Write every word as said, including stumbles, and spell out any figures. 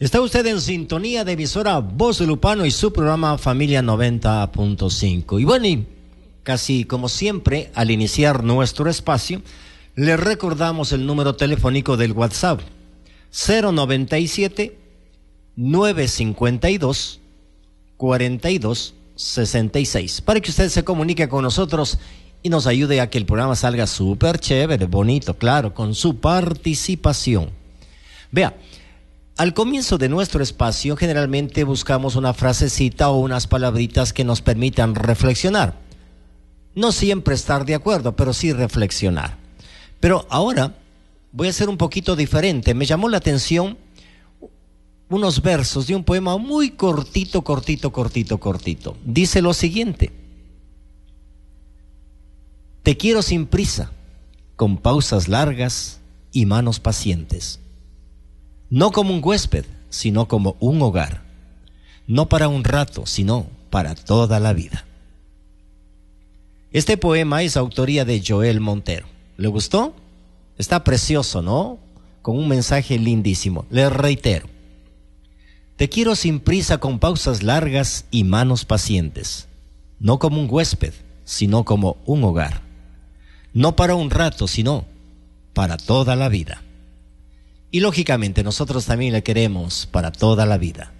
Está usted en sintonía de emisora Voz de Lupano y su programa Familia noventa punto cinco. Y bueno, y casi como siempre, al iniciar nuestro espacio, le recordamos el número telefónico del WhatsApp: cero noventa y siete, nueve cincuenta y dos, cuarenta y dos sesenta y seis, para que usted se comunique con nosotros y nos ayude a que el programa salga súper chévere, bonito, claro, con su participación. Vea, al comienzo de nuestro espacio generalmente buscamos una frasecita o unas palabritas que nos permitan reflexionar. No siempre estar de acuerdo, pero sí reflexionar. Pero ahora voy a ser un poquito diferente. Me llamó la atención unos versos de un poema muy cortito, cortito, cortito, cortito. Dice lo siguiente: te quiero sin prisa, con pausas largas y manos pacientes. No como un huésped, sino como un hogar. No para un rato, sino para toda la vida. Este poema es autoría de Joel Montero. ¿Le gustó? Está precioso, ¿no? Con un mensaje lindísimo. Le reitero: te quiero sin prisa, con pausas largas y manos pacientes. No como un huésped, sino como un hogar. No para un rato, sino para toda la vida. Y lógicamente nosotros también le queremos para toda la vida.